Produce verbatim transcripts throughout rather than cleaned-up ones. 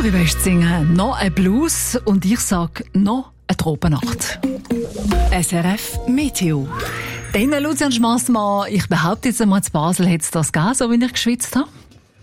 Du, wie willst du singen? Noch ein Blues und ich sag noch eine Tropennacht. S R F Meteo. Dann, Lucian Schmassmann, ich behaupte jetzt einmal, zu Basel hat es das gegeben, so wie ich geschwitzt habe.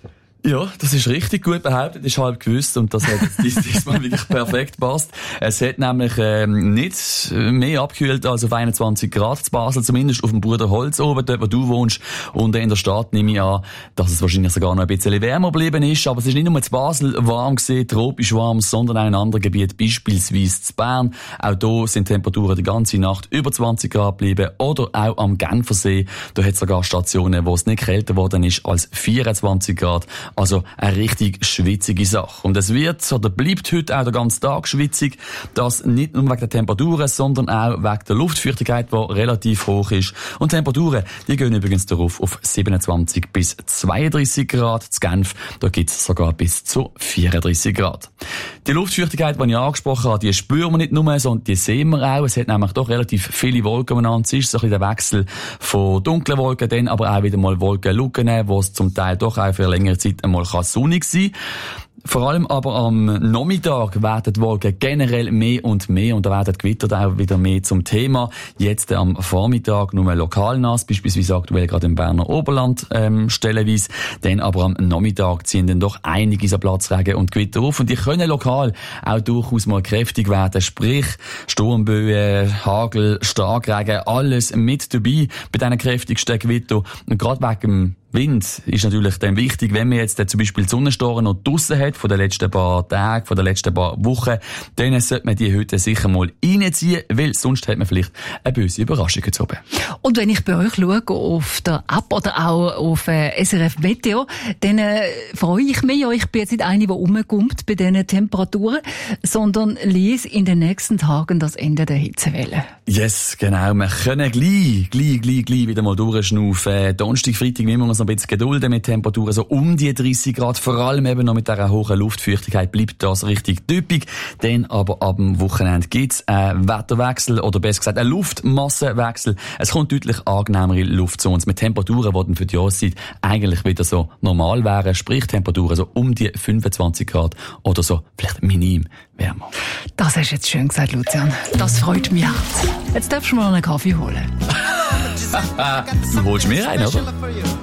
Ja, das ist richtig gut behauptet, ist halb gewusst und das hat jetzt diesmal wirklich perfekt gepasst. Es hat nämlich ähm, nicht mehr abgekühlt als auf einundzwanzig Grad zu Basel, zumindest auf dem Bruderholz oben, dort wo du wohnst. Und in der Stadt nehme ich an, dass es wahrscheinlich sogar noch ein bisschen wärmer geblieben ist. Aber es ist nicht nur zu Basel warm gewesen, tropisch warm, sondern auch in anderen Gebieten, beispielsweise zu Bern. Auch da sind Temperaturen die ganze Nacht über zwanzig Grad geblieben. Oder auch am Genfersee, da hat es sogar Stationen, wo es nicht kälter geworden ist als vierundzwanzig Grad. Also eine richtig schwitzige Sache. Und es wird oder bleibt heute auch den ganzen Tag schwitzig. Das nicht nur wegen der Temperaturen, sondern auch wegen der Luftfeuchtigkeit, die relativ hoch ist. Und Temperaturen, die gehen übrigens darauf auf siebenundzwanzig bis zweiunddreissig Grad. Zu Genf, da gibt es sogar bis zu vierunddreissig Grad. Die Luftfeuchtigkeit, die ich angesprochen habe, die spüren wir nicht nur, sondern die sehen wir auch. Es hat nämlich doch relativ viele Wolken umeinander. Es ist so ein bisschen der Wechsel von dunklen Wolken, dann aber auch wieder mal Wolkenlücken, wo es zum Teil doch auch für längere Zeit einmal sonnig sein kann. Vor allem aber am Nachmittag werden die Wolken generell mehr und mehr und da werden die Gewitter auch wieder mehr zum Thema. Jetzt am Vormittag nur lokal nass, beispielsweise aktuell gerade im Berner Oberland ähm, stellenweise. Dann aber am Nachmittag ziehen dann doch einige so Platzregen und Gewitter auf und die können lokal auch durchaus mal kräftig werden. Sprich Sturmböen, Hagel, Starkregen, alles mit dabei bei diesen kräftigsten Gewitter. Und gerade wegen dem Wind ist natürlich dann wichtig, wenn man jetzt zum Beispiel die Sonnenstoren noch draussen hat, von den letzten paar Tagen, von den letzten paar Wochen, dann sollte man die heute sicher mal reinziehen, weil sonst hat man vielleicht eine böse Überraschung zu oben. Und wenn ich bei euch schaue, auf der App oder auch auf äh, S R F Meteo, dann äh, freue ich mich ja, ich bin jetzt nicht eine, die rumkommt bei diesen Temperaturen, sondern lese in den nächsten Tagen das Ende der Hitzewelle. Yes, genau. Wir können gleich, gleich, gleich, gleich wieder mal durchschnaufen. Donnerstag, Freitag müssen wir uns noch ein bisschen gedulden mit Temperaturen so um die dreißig Grad. Vor allem eben noch mit dieser hohen Luftfeuchtigkeit bleibt das richtig typisch. Dann aber ab dem Wochenende gibt's einen Wetterwechsel oder besser gesagt einen Luftmassenwechsel. Es kommt deutlich angenehmere Luft zu uns mit Temperaturen, die dann für die Jahreszeit eigentlich wieder so normal wären. Sprich Temperaturen so um die fünfundzwanzig Grad oder so vielleicht minim wärmer. Das hast du jetzt schön gesagt, Lucian. Das freut mich hart. Jetzt darfst du mal einen Kaffee holen. Du holst mir einen, oder?